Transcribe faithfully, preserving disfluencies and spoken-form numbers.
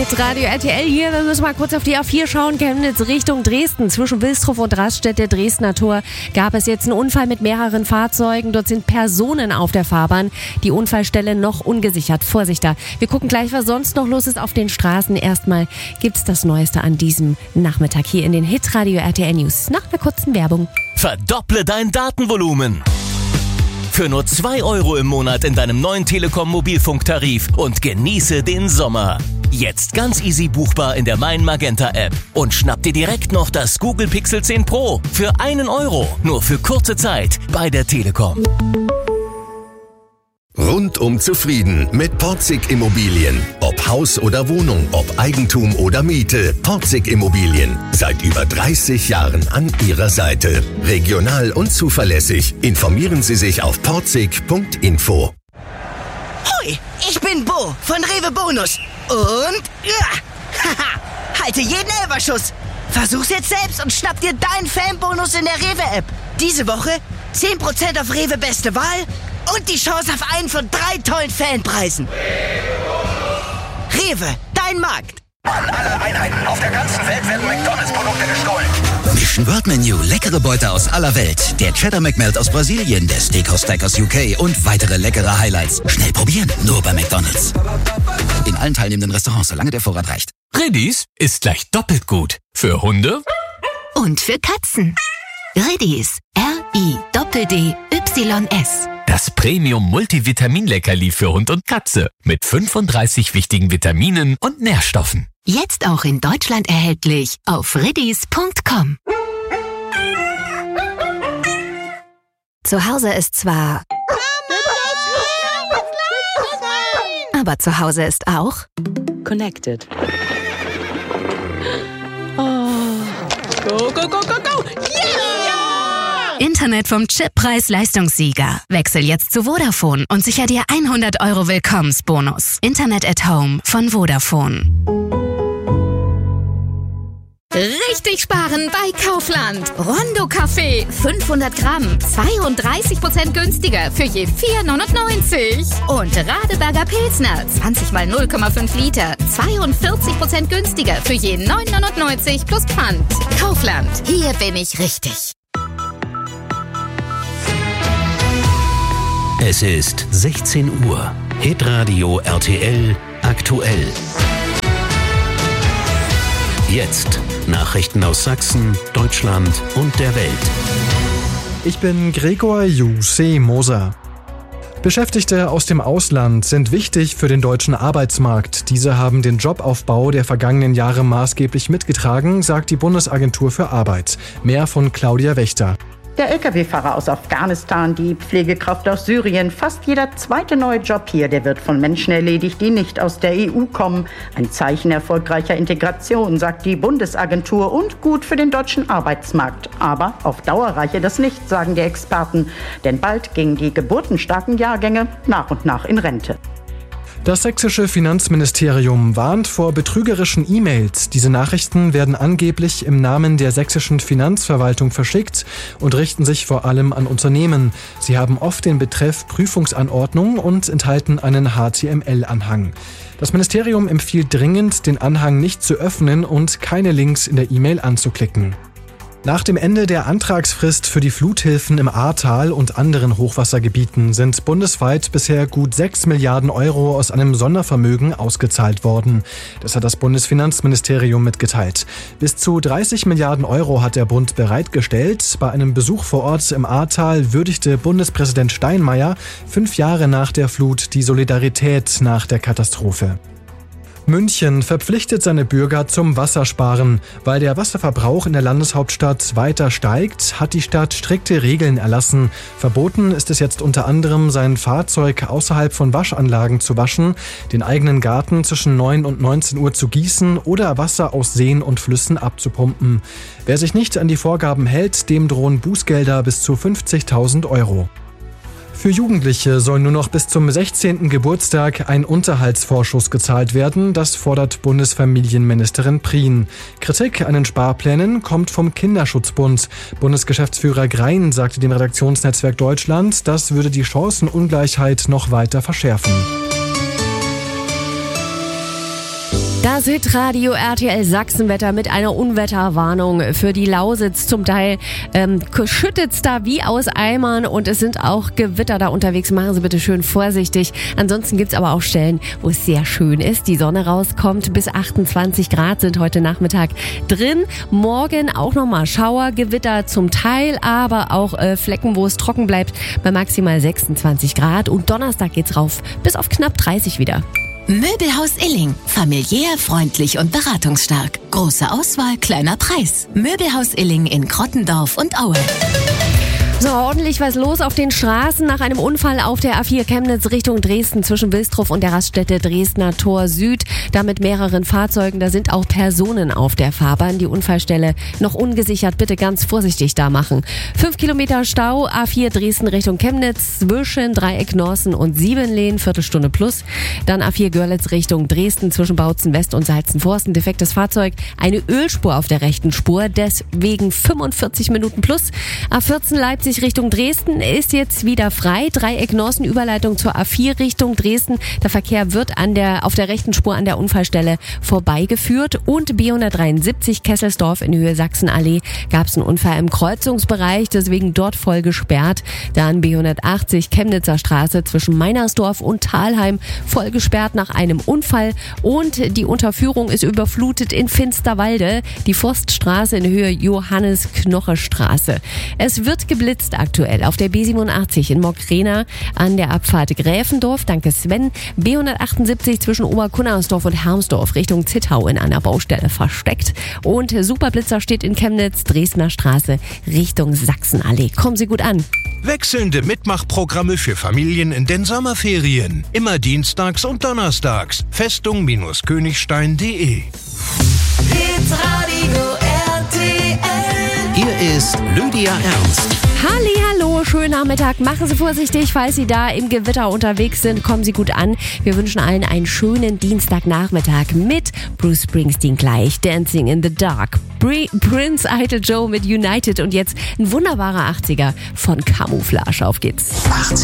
Hitradio R T L hier. Wir müssen mal kurz auf die A vier schauen. Chemnitz Richtung Dresden. Zwischen Wilsdruff und Raststätte Dresdner Tor gab es jetzt einen Unfall mit mehreren Fahrzeugen. Dort sind Personen auf der Fahrbahn. Die Unfallstelle noch ungesichert. Vorsicht da. Wir gucken gleich, was sonst noch los ist auf den Straßen. Erstmal gibt's das Neueste an diesem Nachmittag hier in den Hitradio R T L News. Nach einer kurzen Werbung. Verdopple dein Datenvolumen. Für nur zwei Euro im Monat in deinem neuen Telekom-Mobilfunktarif und genieße den Sommer. Jetzt ganz easy buchbar in der Mein Magenta App. Und schnapp dir direkt noch das Google Pixel zehn Pro für einen Euro. Nur für kurze Zeit bei der Telekom. Rundum zufrieden mit Porzig Immobilien. Ob Haus oder Wohnung, ob Eigentum oder Miete. Porzig Immobilien. Seit über dreißig Jahren an Ihrer Seite. Regional und zuverlässig. Informieren Sie sich auf porzig punkt info. Hoi, ich bin Bo von Rewe Bonus. Und ja, haha, halte jeden Elferschuss. Versuch's jetzt selbst und schnapp dir deinen Fanbonus in der Rewe-App. Diese Woche zehn Prozent auf Rewe Beste Wahl und die Chance auf einen von drei tollen Fanpreisen. Rewe, dein Markt. An alle Einheiten auf der ganzen Welt werden McDonalds-Produkte gestohlen. Mission World Menu, leckere Beute aus aller Welt. Der Cheddar McMelt aus Brasilien, der Steakhouse Steak aus U K und weitere leckere Highlights. Schnell probieren, nur bei McDonalds. In allen teilnehmenden Restaurants, solange der Vorrat reicht. Redis ist gleich doppelt gut. Für Hunde und für Katzen. Redis, R I D D Y S. Das Premium-Multivitamin-Leckerli für Hund und Katze mit fünfunddreißig wichtigen Vitaminen und Nährstoffen. Jetzt auch in Deutschland erhältlich auf redis punkt com. Zu Hause ist zwar... aber zu Hause ist auch... Connected. Oh. Go, go, go, go, go! Yeah! Internet vom Chip-Preis-Leistungssieger. Wechsel jetzt zu Vodafone und sicher dir hundert Euro Willkommensbonus. Internet at Home von Vodafone. Richtig sparen bei Kaufland. Rondo Kaffee fünfhundert Gramm, zweiunddreißig Prozent günstiger für je vier neunundneunzig. Und Radeberger Pilsner, zwanzig mal null Komma fünf Liter, zweiundvierzig Prozent günstiger für je neun neunundneunzig plus Pfand. Kaufland, hier bin ich richtig. Es ist sechzehn Uhr. Hitradio R T L aktuell. Jetzt Nachrichten aus Sachsen, Deutschland und der Welt. Ich bin Gregor Jussi Moser. Beschäftigte aus dem Ausland sind wichtig für den deutschen Arbeitsmarkt. Diese haben den Jobaufbau der vergangenen Jahre maßgeblich mitgetragen, sagt die Bundesagentur für Arbeit. Mehr von Claudia Wächter. Der L K W-Fahrer aus Afghanistan, die Pflegekraft aus Syrien, fast jeder zweite neue Job hier, der wird von Menschen erledigt, die nicht aus der E U kommen. Ein Zeichen erfolgreicher Integration, sagt die Bundesagentur, und gut für den deutschen Arbeitsmarkt. Aber auf Dauer reiche das nicht, sagen die Experten, denn bald gingen die geburtenstarken Jahrgänge nach und nach in Rente. Das sächsische Finanzministerium warnt vor betrügerischen E-Mails. Diese Nachrichten werden angeblich im Namen der sächsischen Finanzverwaltung verschickt und richten sich vor allem an Unternehmen. Sie haben oft den Betreff Prüfungsanordnung und enthalten einen H T M L-Anhang. Das Ministerium empfiehlt dringend, den Anhang nicht zu öffnen und keine Links in der E-Mail anzuklicken. Nach dem Ende der Antragsfrist für die Fluthilfen im Ahrtal und anderen Hochwassergebieten sind bundesweit bisher gut sechs Milliarden Euro aus einem Sondervermögen ausgezahlt worden. Das hat das Bundesfinanzministerium mitgeteilt. Bis zu dreißig Milliarden Euro hat der Bund bereitgestellt. Bei einem Besuch vor Ort im Ahrtal würdigte Bundespräsident Steinmeier fünf Jahre nach der Flut die Solidarität nach der Katastrophe. München verpflichtet seine Bürger zum Wassersparen. Weil der Wasserverbrauch in der Landeshauptstadt weiter steigt, hat die Stadt strikte Regeln erlassen. Verboten ist es jetzt unter anderem, sein Fahrzeug außerhalb von Waschanlagen zu waschen, den eigenen Garten zwischen neun und neunzehn Uhr zu gießen oder Wasser aus Seen und Flüssen abzupumpen. Wer sich nicht an die Vorgaben hält, dem drohen Bußgelder bis zu fünfzigtausend Euro. Für Jugendliche soll nur noch bis zum sechzehnten Geburtstag ein Unterhaltsvorschuss gezahlt werden. Das fordert Bundesfamilienministerin Prien. Kritik an den Sparplänen kommt vom Kinderschutzbund. Bundesgeschäftsführer Grein sagte dem Redaktionsnetzwerk Deutschland, das würde die Chancenungleichheit noch weiter verschärfen. Das Hitradio R T L Sachsenwetter mit einer Unwetterwarnung für die Lausitz. Zum Teil ähm, schüttet's da wie aus Eimern und es sind auch Gewitter da unterwegs. Machen Sie bitte schön vorsichtig. Ansonsten gibt's aber auch Stellen, wo es sehr schön ist. Die Sonne rauskommt. Bis achtundzwanzig Grad sind heute Nachmittag drin. Morgen auch nochmal Schauer, Gewitter zum Teil, aber auch äh, Flecken, wo es trocken bleibt, bei maximal sechsundzwanzig Grad. Und Donnerstag geht's rauf bis auf knapp dreißig wieder. Möbelhaus Illing. Familiär, freundlich und beratungsstark. Große Auswahl, kleiner Preis. Möbelhaus Illing in Krottendorf und Aue. So, ordentlich was los auf den Straßen nach einem Unfall auf der A vier Chemnitz Richtung Dresden zwischen Wilstrow und der Raststätte Dresdner Tor Süd. Da mit mehreren Fahrzeugen, da sind auch Personen auf der Fahrbahn. Die Unfallstelle noch ungesichert, bitte ganz vorsichtig da machen. Fünf Kilometer Stau, A vier Dresden Richtung Chemnitz zwischen Dreieck Norsen und Siebenlehn, Viertelstunde plus. Dann A vier Görlitz Richtung Dresden zwischen Bautzen West und Salzenforsten. Defektes Fahrzeug, eine Ölspur auf der rechten Spur, deswegen fünfundvierzig Minuten plus. A vierzehn Leipzig Richtung Dresden ist jetzt wieder frei. Dreieck Norsen, Überleitung zur A vier Richtung Dresden. Der Verkehr wird an der, auf der rechten Spur an der Unfallstelle vorbeigeführt. Und B hundertdreiundsiebzig Kesselsdorf in Höhe Sachsenallee gab es einen Unfall im Kreuzungsbereich, deswegen dort voll gesperrt. Dann B hundertachtzig Chemnitzer Straße zwischen Meinersdorf und Thalheim voll gesperrt nach einem Unfall. Und die Unterführung ist überflutet in Finsterwalde. Die Forststraße in Höhe Johannes-Knoche-Straße. Es wird geblitzt aktuell auf der B siebenundachtzig in Mockrena an der Abfahrt Gräfendorf. Danke Sven. B hundertachtundsiebzig zwischen Oberkunnersdorf und Hermsdorf Richtung Zittau in einer Baustelle versteckt. Und Superblitzer steht in Chemnitz, Dresdner Straße Richtung Sachsenallee. Kommen Sie gut an. Wechselnde Mitmachprogramme für Familien in den Sommerferien. Immer dienstags und donnerstags. Festung-Königstein punkt de. Hitradio R T L. Hier ist Lydia Ernst. Halli, hallo, schönen Nachmittag. Machen Sie vorsichtig, falls Sie da im Gewitter unterwegs sind. Kommen Sie gut an. Wir wünschen allen einen schönen Dienstagnachmittag mit Bruce Springsteen gleich. Dancing in the Dark. Bri- Prince Idol Joe mit United und jetzt ein wunderbarer achtziger von Camouflage. Auf geht's.